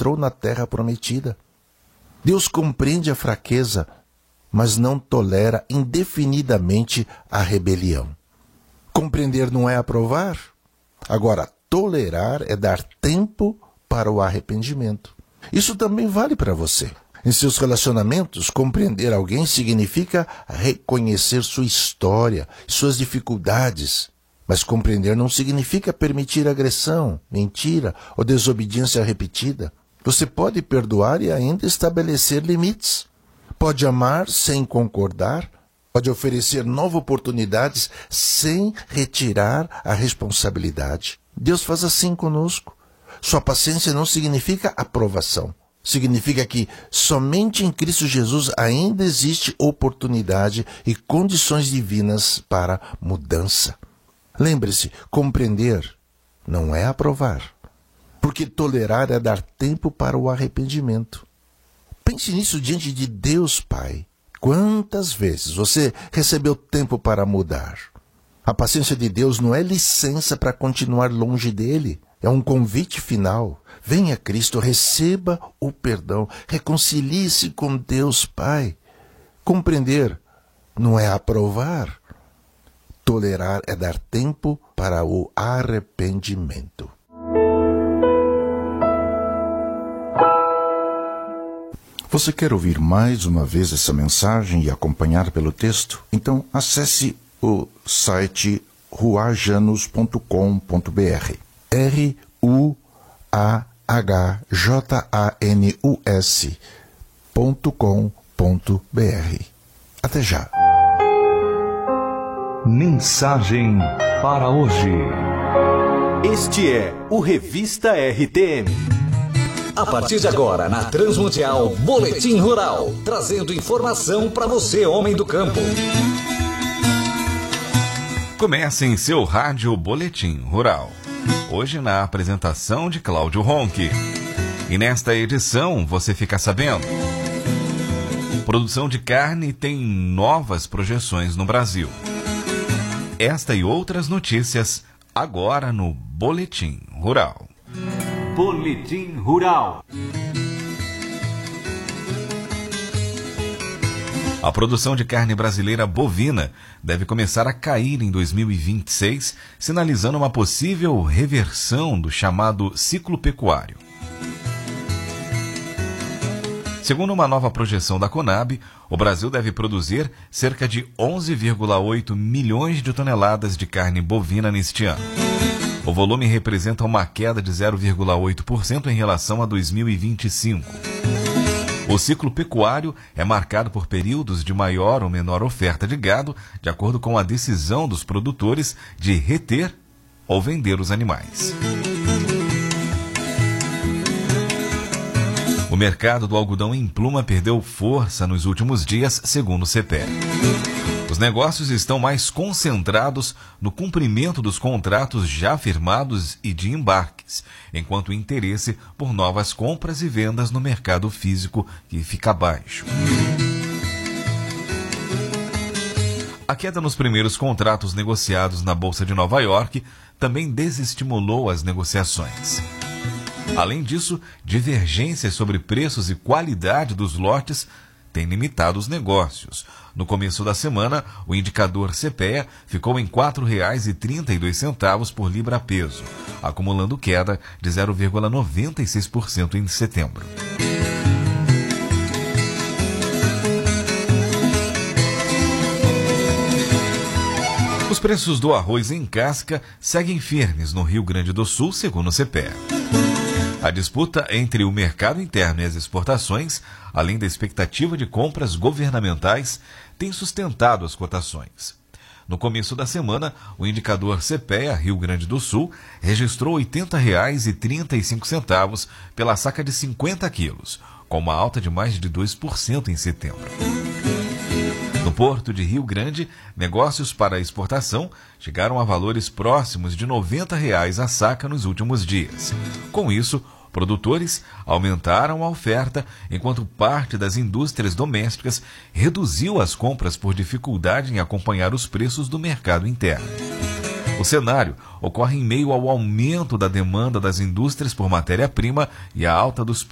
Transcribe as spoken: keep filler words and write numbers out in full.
entrou na terra prometida. Deus compreende a fraqueza, mas não tolera indefinidamente a rebelião. Compreender não é aprovar. Agora, tolerar é dar tempo para o arrependimento. Isso também vale para você. Em seus relacionamentos, compreender alguém significa reconhecer sua história, suas dificuldades. Mas compreender não significa permitir agressão, mentira ou desobediência repetida. Você pode perdoar e ainda estabelecer limites. Pode amar sem concordar. Pode oferecer novas oportunidades sem retirar a responsabilidade. Deus faz assim conosco. Sua paciência não significa aprovação. Significa que somente em Cristo Jesus ainda existe oportunidade e condições divinas para mudança. Lembre-se, compreender não é aprovar, porque tolerar é dar tempo para o arrependimento. Pense nisso diante de Deus, Pai. Quantas vezes você recebeu tempo para mudar? A paciência de Deus não é licença para continuar longe dele. É um convite final. Venha a Cristo, receba o perdão, reconcilie-se com Deus, Pai. Compreender não é aprovar. Tolerar é dar tempo para o arrependimento. Você quer ouvir mais uma vez essa mensagem e acompanhar pelo texto? Então acesse o site ruajanus ponto com ponto b r. R U A H J A N U S ponto com ponto b r. Até já. Mensagem para hoje. Este é o Revista R T M. A partir de agora, na Transmundial, Boletim Rural, trazendo informação para você, homem do campo. Comece em seu rádio Boletim Rural. Hoje na apresentação de Cláudio Ronque. E nesta edição você fica sabendo: produção de carne tem novas projeções no Brasil. Esta e outras notícias agora no Boletim Rural. Boletim Rural. A produção de carne brasileira bovina deve começar a cair em dois mil e vinte e seis, sinalizando uma possível reversão do chamado ciclo pecuário. Segundo uma nova projeção da Conab, o Brasil deve produzir cerca de onze vírgula oito milhões de toneladas de carne bovina neste ano. O volume representa uma queda de zero vírgula oito por cento em relação a dois mil e vinte e cinco. O ciclo pecuário é marcado por períodos de maior ou menor oferta de gado, de acordo com a decisão dos produtores de reter ou vender os animais. O mercado do algodão em pluma perdeu força nos últimos dias, segundo o CEPEA. Os negócios estão mais concentrados no cumprimento dos contratos já firmados e de embarques, enquanto o interesse por novas compras e vendas no mercado físico que fica baixo. A queda nos primeiros contratos negociados na Bolsa de Nova York também desestimulou as negociações. Além disso, divergências sobre preços e qualidade dos lotes têm limitado os negócios. No começo da semana, o indicador CEPEA ficou em quatro reais e trinta e dois centavos por libra-peso, acumulando queda de zero vírgula noventa e seis por cento em setembro. Os preços do arroz em casca seguem firmes no Rio Grande do Sul, segundo o CEPEA. A disputa entre o mercado interno e as exportações, além da expectativa de compras governamentais, tem sustentado as cotações. No começo da semana, o indicador CEPEA Rio Grande do Sul registrou oitenta reais e trinta e cinco centavos pela saca de cinquenta quilos, com uma alta de mais de dois por cento em setembro. No porto de Rio Grande, negócios para exportação chegaram a valores próximos de noventa reais a saca nos últimos dias. Com isso, produtores aumentaram a oferta, enquanto parte das indústrias domésticas reduziu as compras por dificuldade em acompanhar os preços do mercado interno. O cenário ocorre em meio ao aumento da demanda das indústrias por matéria-prima e a alta dos